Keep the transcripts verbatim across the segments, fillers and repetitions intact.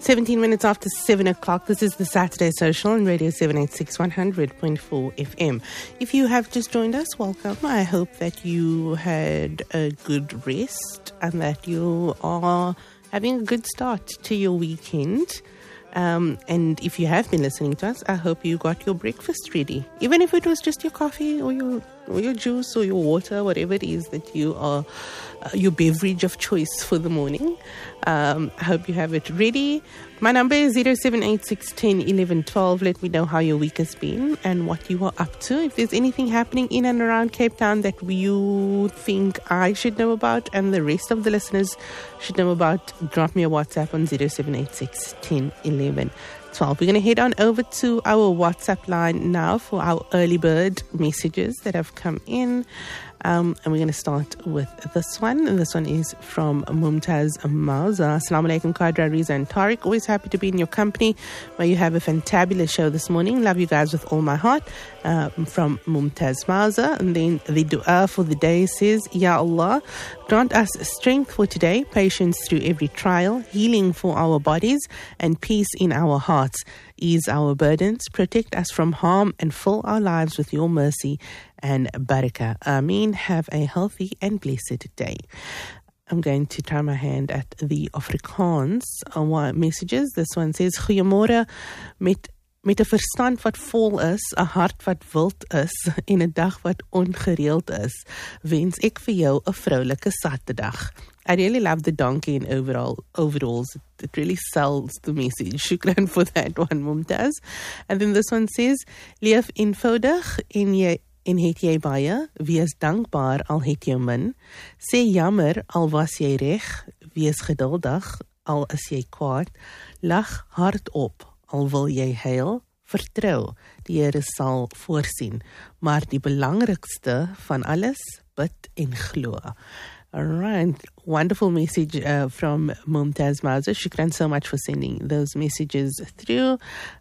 seventeen minutes after seven o'clock. This is the Saturday Social on Radio seven eighty-six, one hundred point four F M. If you have just joined us, welcome. I hope that you had a good rest and that you are having a good start to your weekend. Um, and if you have been listening to us, I hope you got your breakfast ready. Even if it was just your coffee or your or your juice or your water, whatever it is that you are, uh, your beverage of choice for the morning. Um, I hope you have it ready. My number is zero seven eight six, one zero, one one, one two. Let me know how your week has been and what you are up to. If there's anything happening in and around Cape Town that you think I should know about and the rest of the listeners should know about, drop me a WhatsApp on zero seven eight six, one zero, one one, one two. We're going to head on over to our WhatsApp line now for our early bird messages that have come in. Um, and we're going to start with this one. And this one is from Mumtaz Mauza. Assalamu alaikum, Qadra, Riza and Tariq. Always happy to be in your company. May you have a fantabulous show this morning. Love you guys with all my heart. Uh, from Mumtaz Mauza. And then the dua for the day says, Ya Allah, grant us strength for today, patience through every trial, healing for our bodies, and peace in our hearts. Ease our burdens, protect us from harm, and fill our lives with your mercy and barakah. Ameen. Have a healthy and blessed day. I'm going to try my hand at the Afrikaans uh, messages. This one says, Goeiemorgen, met met 'n verstand wat vol is, 'n hart wat wild is en 'n dag wat ongereeld is, wens ek vir jou 'n vroulike Saterdag. I really love the donkey in overall overalls. It really sells the message. Shukran for that one, Mumtaz. And then this one says, leef eenvoudig en jy en het jy baie, wees dankbaar al het jy min, sê jammer al was jy reg, wees geduldig al is jy kwaad, lag hardop al wil jy huil, vertrou, die Here sal voorsien, maar die belangrikste van alles, bid en glo. All right, wonderful message uh, from Mumtaz Mauza. Shukran so much for sending those messages through.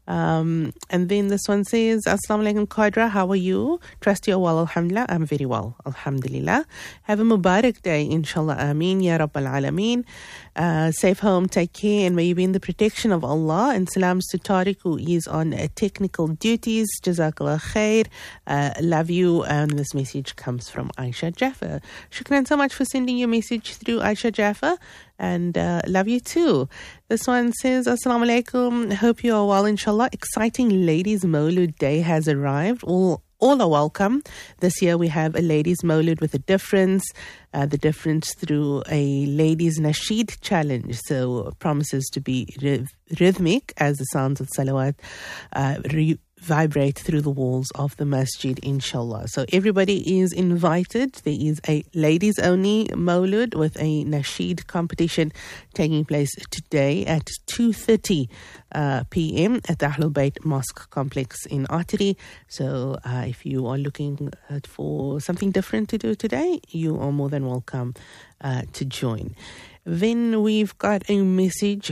Um, and then this one says, Assalamu alaikum, Qadra, how are you? Trust you're well, alhamdulillah. I'm very well, alhamdulillah. Have a Mubarak day, inshallah, ameen, ya Rabbal Alameen. Uh, safe home, take care, and may you be in the protection of Allah. And salams to Tariq, who is on uh, technical duties. Jazakallah khair. Uh, love you. And this message comes from Aisha Jaffa. Shukran so much for sending your message through, Aisha Jaffa, and uh, love you too. This one says, Assalamu alaikum, hope you are well, inshallah. Exciting Ladies Maulud Day has arrived. All all are welcome. This year we have a Ladies Maulud with a difference, uh, the difference through a Ladies Nasheed challenge. So promises to be ryth- rhythmic as the sounds of salawat uh, re- vibrate through the walls of the masjid, inshallah. So everybody is invited. There is a ladies only Maulud with a nasheed competition taking place today at two thirty uh, p.m. at the Ahlul Bayt Mosque Complex in Artery. So uh, if you are looking uh, for something different to do today, you are more than welcome uh, to join. Then we've got a message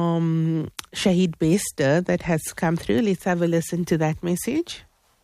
from Shahid Bester that has come through. Let's have a listen to that message.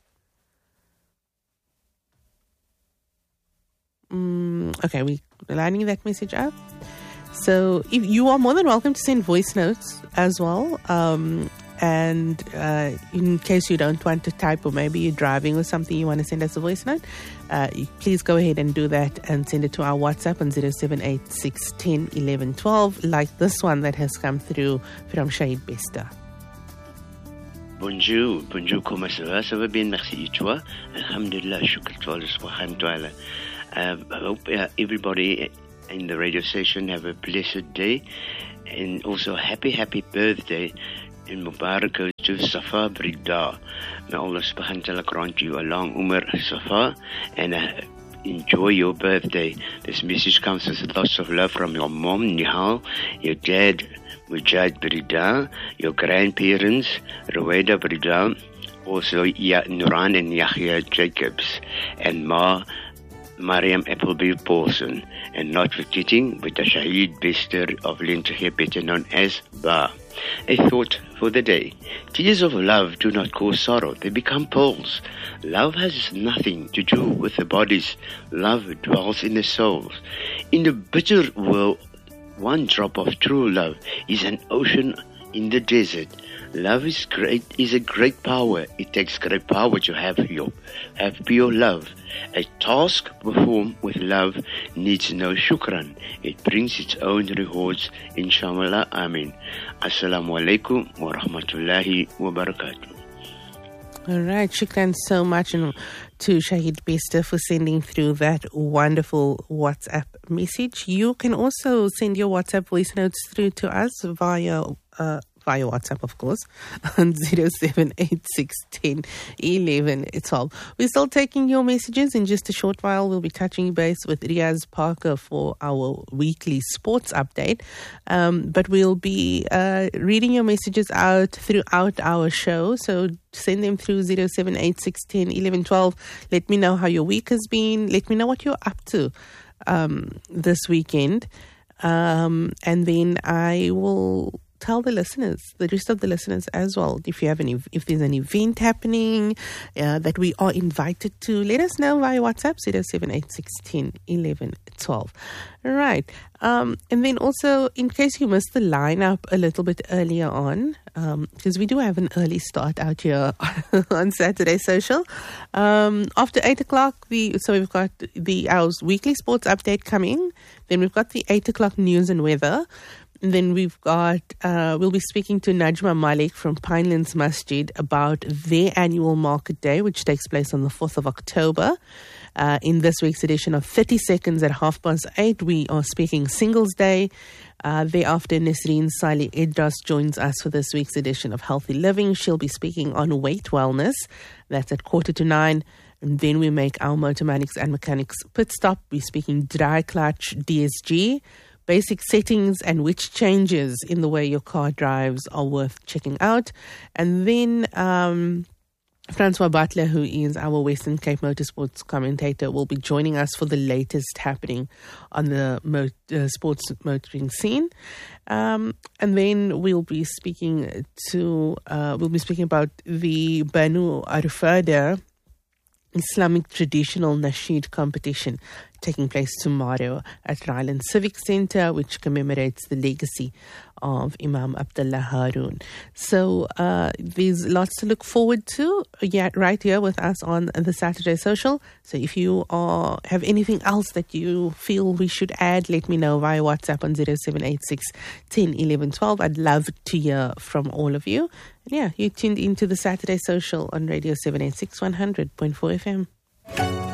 Mm, okay, we're lining that message up. So if you are more than welcome to send voice notes as well. Um, and uh, in case you don't want to type, or maybe you're driving or something, you want to send us a voice note, uh, please go ahead and do that and send it to our WhatsApp on zero seven eight six, one zero, one one, one two, like this one that has come through from Shahid Besta. Bonjour, bonjour, comment ça va? Ça va bien, merci et toi? Alhamdulillah, shukr to Allah subhanahu wa ta'ala. I hope uh, everybody in the radio station have a blessed day, and also happy, happy birthday in Mubarak goes to Safa Brida. May Allah subhanahu wa ta'ala grant you a long Umar Safa, and uh, enjoy your birthday. This message comes with lots of love from your mom, Nihal, your dad, Mujahid Brida, your grandparents, Rweda Brida, also ya- Nuran and Yahya Jacobs, and Ma, Mariam Appleby Paulson, and not forgetting with the Shahid Bester of Lentrege, better known as Ba. A thought for the day. Tears of love do not cause sorrow, they become pearls. Love has nothing to do with the bodies. Love dwells in the souls. In the bitter world, one drop of true love is an ocean in the desert. Love is great, is a great power. It takes great power to have your, have pure love. A task performed with love needs no shukran. It brings its own rewards, inshallah. Amin. Assalamu alaikum wa rahmatullahi wa barakatuh. All right, shukran so much and to Shahid Bester for sending through that wonderful WhatsApp message. You can also send your WhatsApp voice notes through to us via uh, via WhatsApp, of course, on zero seven eight six one zero one one twelve. We're still taking your messages. In just a short while, we'll be touching base with Riaz Parker for our weekly sports update. Um, but we'll be uh, reading your messages out throughout our show. So send them through zero seven eight six one zero one one one two. Let me know how your week has been. Let me know what you're up to um, this weekend. Um, and then I will tell the listeners, the rest of the listeners as well, if you have any, if there's an event happening uh, that we are invited to, let us know via WhatsApp zero seven eight six one zero one one one two. All right. Um, and then also, in case you missed the lineup a little bit earlier on, because um, we do have an early start out here on Saturday Social. Um, after eight o'clock, we so we've got the our weekly sports update coming. Then we've got the eight o'clock news and weather. And then we've got, uh, we'll be speaking to Najma Malik from Pinelands Masjid about their annual market day, which takes place on the fourth of October. Uh, in this week's edition of thirty seconds at half past eight, we are speaking Singles Day. Uh, thereafter, Nisreen Salih Idras joins us for this week's edition of Healthy Living. She'll be speaking on weight wellness. That's at quarter to nine. And then we make our Motormanics and Mechanics pit stop. We're speaking dry clutch D S G. Basic settings and which changes in the way your car drives are worth checking out. And then um, Francois Butler, who is our Western Cape Motorsports commentator, will be joining us for the latest happening on the mo- uh, sports motoring scene. Um, and then we'll be speaking to, uh, we'll be speaking about the Banu Arfada Islamic Traditional Nasheed competition taking place tomorrow at Ryland Civic Centre, which commemorates the legacy of Imam Abdullah Harun. So uh, there's lots to look forward to yeah, right here with us on the Saturday Social. So if you are, have anything else that you feel we should add, let me know via WhatsApp on zero seven eight six one zero one one one two. I'd love to hear from all of you. And yeah, you tuned into the Saturday Social on Radio seven eighty-six one hundred point four F M.